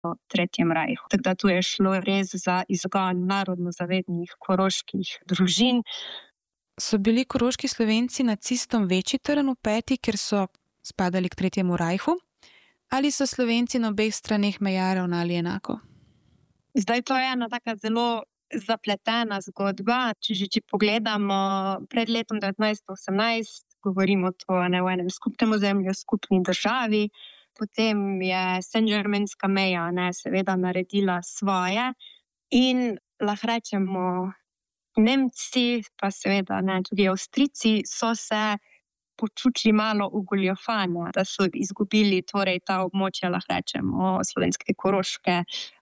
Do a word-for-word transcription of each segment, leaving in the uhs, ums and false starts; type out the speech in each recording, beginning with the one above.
v Tretjem rajhu. Tako da tu je šlo res za izgon narodno zavednih koroških družin. So bili koroški Slovenci nacistom večji trn v peti, ker so spadali k Tretjemu rajhu? Ali so Slovenci na obeh straneh meja ravnali enako? Zdaj, to je ena taka zelo zapletena zgodba. Če že če pogledamo pred letom devetnajststo osemnajst, govorimo to ne, v enem skupnem ozemlju, skupni državi, potem je Saint-Germainska meja ne, seveda naredila svoje in lahko rečemo, Nemci, pa seveda ne, tudi Avstrijci so se počutili malo ogoljufane, da so izgubili torej ta območja, lahko rečemo, slovenske, koroške,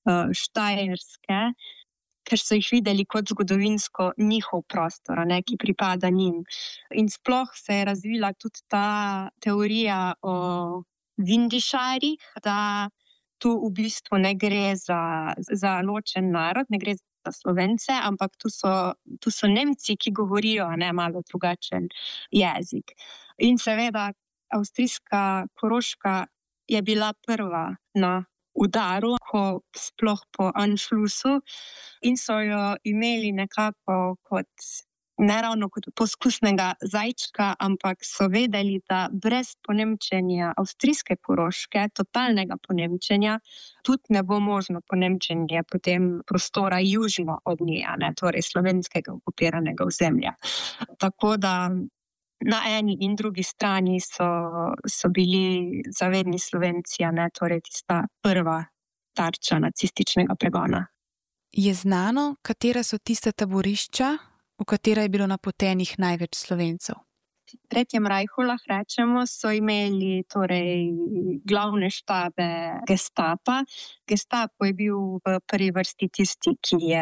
štajerske, ker so jih videli kot zgodovinsko njihov prostor, ne, ki pripada njim. In sploh se je razvila tudi ta teorija o Windischarjih, da tu v bistvu ne gre za, za ločen narod, ne gre za Slovence, ampak tu so, tu so Nemci, ki govorijo ne, malo drugačen jezik. In seveda avstrijska Koroška je bila prva na udaru, ko sploh po Anschlussu, in so jo imeli nekako kot, ne ravno kot poskusnega zajčka, ampak so vedeli, da brez ponemčenja avstrijske Koroške, totalnega ponemčenja, tudi ne bo možno ponemčenje potem prostora južno od nje, ne, torej slovenskega okupiranega ozemlja. Tako da na eni in drugi strani so, so bili zavedni Slovenci, ne, torej tista prva tarča nacističnega pregona. Je znano, katera so tista taborišča, v katera je bilo napotenih največ Slovencev? V Tretjem rajhu, lahko rečemo, so imeli torej glavne štabe gestapa. Gestapo je bil v prvi vrsti tisti, ki je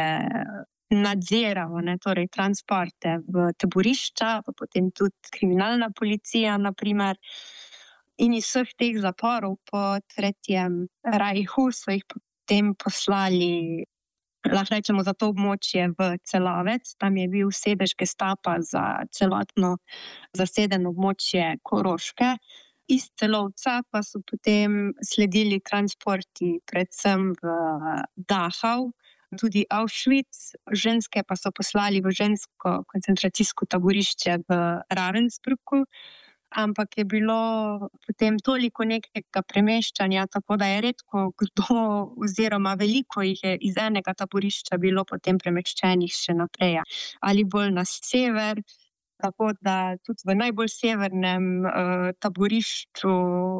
nadziral ne, torej transporte v taborišča, pa potem tudi kriminalna policija, na primer. In iz vseh teh zaporov po Tretjem rajhu so jih potem poslali, lahko rečemo, za to območje v Celovec. Tam je bil sedež gestapa za celotno zasedeno območje Koroške. Iz Celovca pa so potem sledili transporti predvsem v Dachau, tudi Auschwitz, ženske pa so poslali v žensko koncentracijsko taborišče v Ravensbrücku. Ampak je bilo potem toliko nekega premeščanja, tako da je redko kdo oziroma veliko jih je iz enega taborišča bilo potem premeščenih še naprej ali bolj na sever, tako da tudi v najbolj severnem uh, taborišču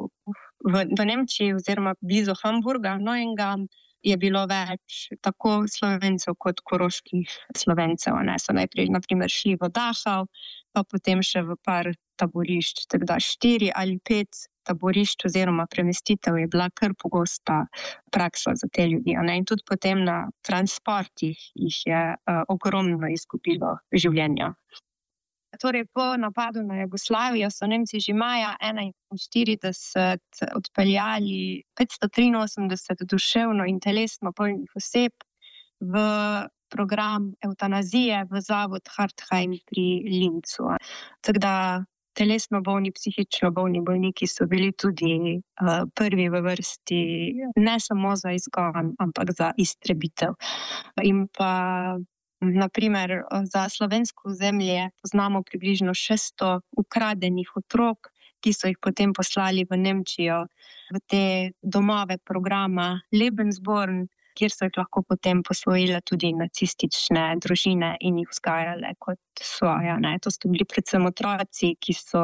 v, v Nemčiji oziroma blizu Hamburga, Neuengamme, je bilo več tako Slovencev kot koroških Slovencev. Ne, so najprej na primer šli v Dachau, pa potem še v par taborišč, tako da štiri ali pet taborišč oziroma premestitev je bila kar pogosta praksa za te ljudi. Ne? In tudi potem na transportih jih je uh, ogromno izgubilo življenja. Torej, po napadu na Jugoslavijo so Nemci že maja enainštirideset odpeljali petsto triinosemdeset duševno in telesno bolnih oseb v program evtanazije v zavod Hartheim pri Linzu. Tako da telesno bolni, psihično bolni bolniki so bili tudi uh, prvi v vrsti ne samo za izgon, ampak za iztrebitev. In pa na primer za slovensko ozemlje poznamo približno šeststo ukradenih otrok, ki so jih potem poslali v Nemčijo, v te domove programa Lebensborn, kjer so jih lahko potem posvojile tudi nacistične družine in jih vzgajale kot svoja. Ne. To so bili predvsem otroci, ki so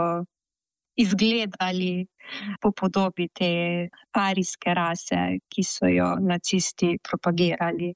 izgledali po podobi te arijske rase, ki so jo nacisti propagirali.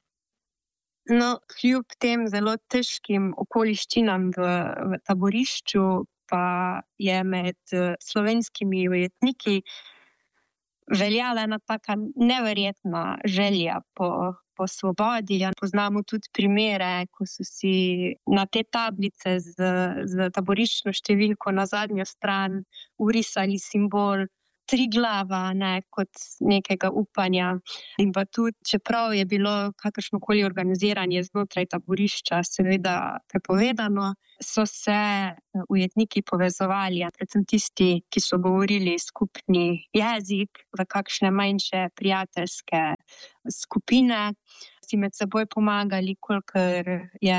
No, kljub tem zelo težkim okoliščinam v, v taborišču pa je med slovenskimi ujetniki veljala ena taka neverjetna želja po, po svobodi. Poznamo tudi primere, ko so si na te tablice z, z taboriščno številko na zadnjo stran vrisali simbol Triglava, ne, kot nekega upanja. In pa tudi, čeprav je bilo kakršnokoli organiziranje znotraj taborišča seveda prepovedano, so se ujetniki povezovali, predvsem tisti, ki so govorili skupni jezik, v kakšne manjše prijateljske skupine, si med seboj pomagali, kolikor je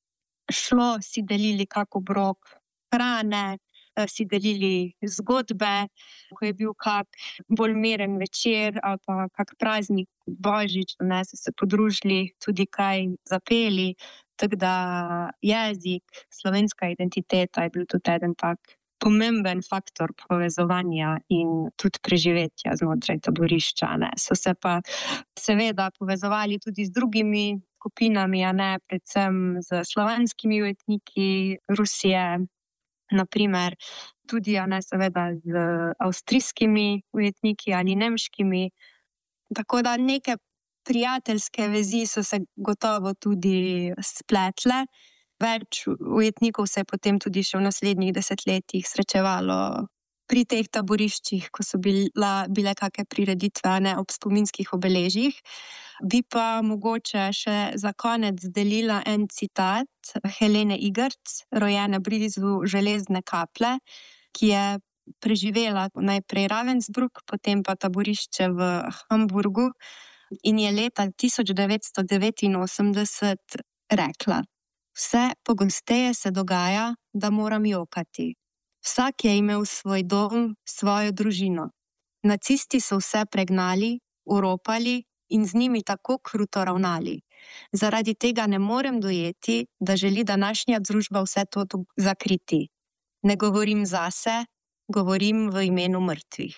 šlo, si delili kak obrok hrane, si delili zgodbe, ko je bil kak bolj miren večer ali pa kak praznik, božič, ne, so se podružili, tudi kaj zapeli. Tako da jezik, slovenska identiteta je bil tudi eden tak pomemben faktor povezovanja in tudi preživetja znotraj taborišča, ne. So se pa seveda povezovali tudi z drugimi skupinami, a ne, predvsem z slovanskimi ujetniki Rusije, na primer tudi, a ne, seveda z avstrijskimi ujetniki ali nemškimi. Tako da neke prijateljske vezi so se gotovo tudi spletle. Več ujetnikov se je potem tudi še v naslednjih desetletjih srečevalo pri teh taboriščih, ko so bila, bile kake prireditve, a ne, ob spominskih obeležjih. Bi pa mogoče še za konec delila en citat Helene Igerc, rojene blizu Železne Kaple, ki je preživela najprej Ravensbrück, potem pa taborišče v Hamburgu in je leta tisoč devetsto devetinosemdeset rekla: Vse pogosteje se dogaja, da moram jokati. Vsak je imel svoj dom, svojo družino. Nacisti so vse pregnali, uropali in z njimi tako kruto ravnali. Zaradi tega ne morem dojeti, da želi današnja družba vse to zakriti. Ne govorim zase, govorim v imenu mrtvih.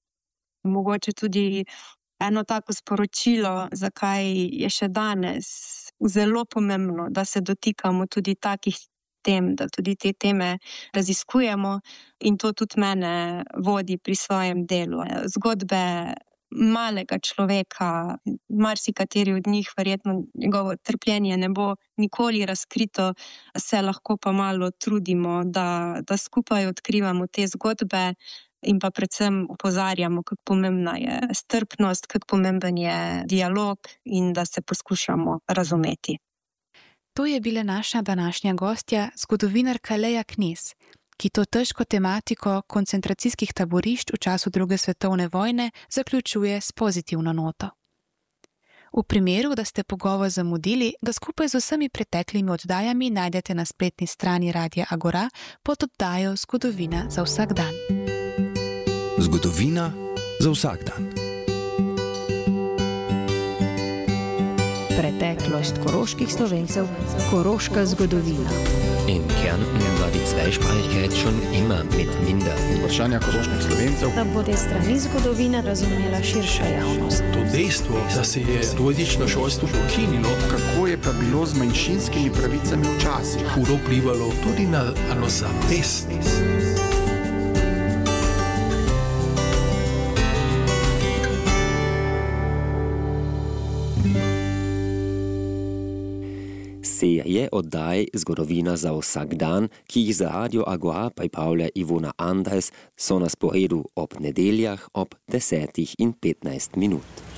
Mogoče tudi eno tako sporočilo, zakaj je še danes zelo pomembno, da se dotikamo tudi takih tem, da tudi te teme raziskujemo, in to tudi mene vodi pri svojem delu. Zgodbe malega človeka, marsikateri od njih verjetno njegovo trpljenje ne bo nikoli razkrito, se lahko pa malo trudimo, da, da skupaj odkrivamo te zgodbe in pa predvsem opozarjamo, kako pomembna je strpnost, kako pomemben je dialog in da se poskušamo razumeti. To je bila naša današnja gostja, zgodovinarka Leja Knez, ki to težko tematiko koncentracijskih taborišč v času druge svetovne vojne zaključuje s pozitivno noto. V primeru, da ste pogovor zamudili, ga skupaj z vsemi preteklimi oddajami najdete na spletni strani Radia Agora pod oddajo Zgodovina za vsak dan. Zgodovina za vsak dan. Preteklost koroških Slovencev, koroška zgodovina. In Kärnten war die Zweisprachigkeit schon immer mit minder. Vprašanja koroških Slovencev. Da bo te strani zgodovine razumela širša javnost. To dejstvo, da se je dvojezično šolstvo ukinilo, Kako je pa bilo z manjšinskimi pravicami včasih? hudo vplivalo tudi na samozavest. Serije oddaj Zgodovina za vsak dan, ki jih za Radio Agora pripravlja Ivona Andres, so na sporedu ob nedeljah ob desetih in petnajst minut.